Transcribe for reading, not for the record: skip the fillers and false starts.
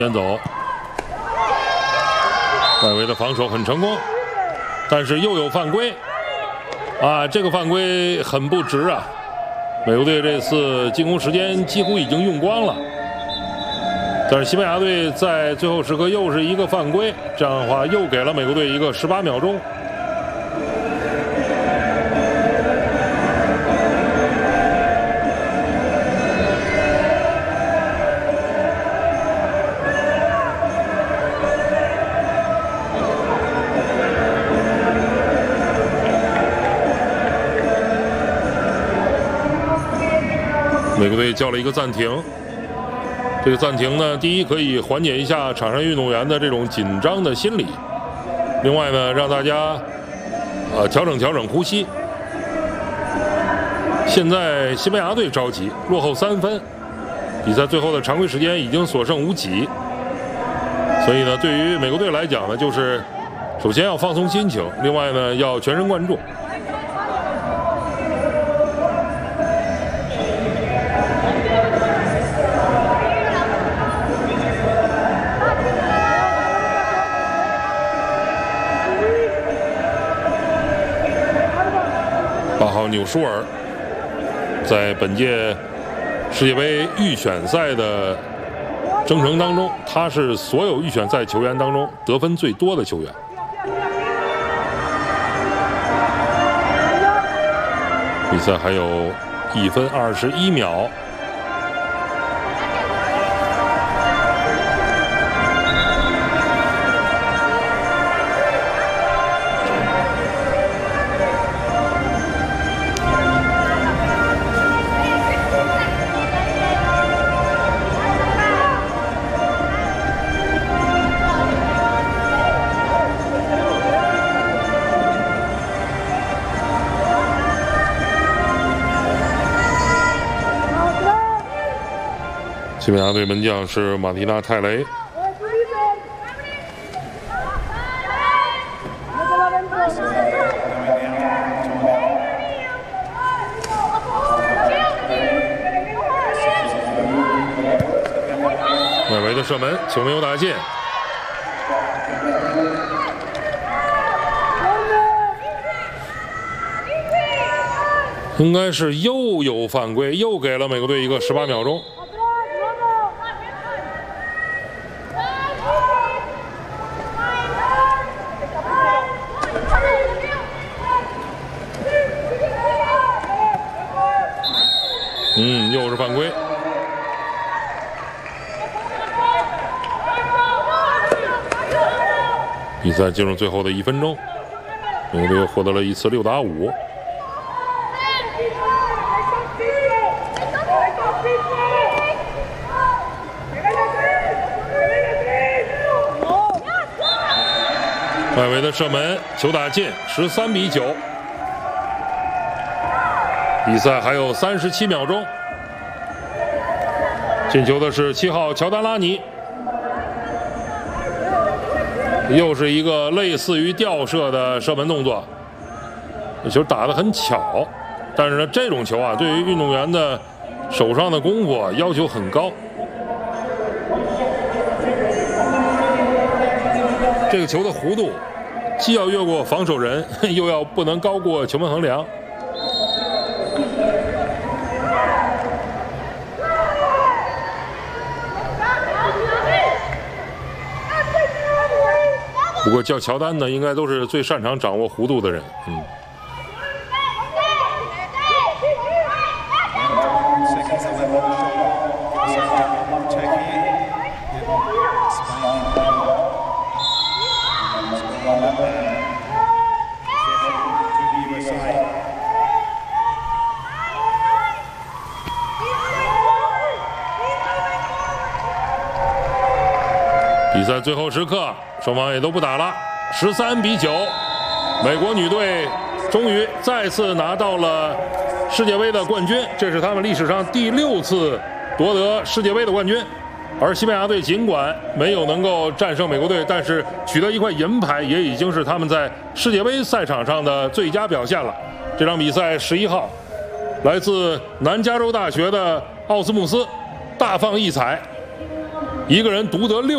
先走，外围的防守很成功，但是又有犯规啊！这个犯规很不值啊！美国队这次进攻时间几乎已经用光了，但是西班牙队在最后时刻又是一个犯规，这样的话又给了美国队一个18秒钟。 美国队叫了一个暂停，这个暂停呢，第一可以缓解一下场上运动员的这种紧张的心理，另外呢，让大家调整呼吸。现在西班牙队着急，落后3分，比赛最后的常规时间已经所剩无几，所以呢，对于美国队来讲呢，就是首先要放松心情，另外呢，要全神贯注。 8号纽舒尔在本届世界杯预选赛的征程当中，他是所有预选赛球员当中得分最多的球员。比赛还有1分21秒。 西班牙队门将是马蒂娜·泰雷。外围的射门，球没有打进。应该是又有犯规，又给了美国队一个18秒钟。 又是犯规。比赛进入最后的1分钟，美国队又获得了一次6打5。外围的射门，球打进，13比9。 比赛还有37秒钟，进球的是7号乔丹拉尼，又是一个类似于吊射的射门动作。这球打得很巧，但是呢，这种球啊，对于运动员的手上的功夫啊，要求很高。这个球的弧度，既要越过防守人，又要不能高过球门横梁。 不过叫乔丹呢，应该都是最擅长掌握弧度的人。比赛最后时刻，双方也都不打了，13比9，美国女队终于再次拿到了世界杯的冠军，这是他们历史上第6次夺得世界杯的冠军。而西班牙队尽管没有能够战胜美国队，但是取得一块银牌也已经是他们在世界杯赛场上的最佳表现了。这场比赛11号，来自南加州大学的奥斯穆斯大放异彩，一个人独得6。